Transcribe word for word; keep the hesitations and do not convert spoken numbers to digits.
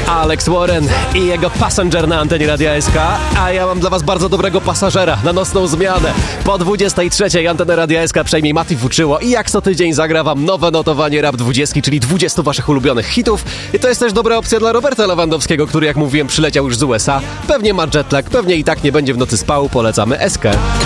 Alex Warren i jego Passenger na antenie Radia S K, a ja mam dla was bardzo dobrego pasażera na nocną zmianę. Po dwudziestej trzeciej antenę Radia S K przejmie Mati Wuczyło i jak co tydzień zagra wam nowe notowanie Rap dwadzieścia, czyli dwadzieścia waszych ulubionych hitów. I to jest też dobra opcja dla Roberta Lewandowskiego, który jak mówiłem przyleciał już z U S A. Pewnie ma jetlag, pewnie i tak nie będzie w nocy spał, polecamy S K.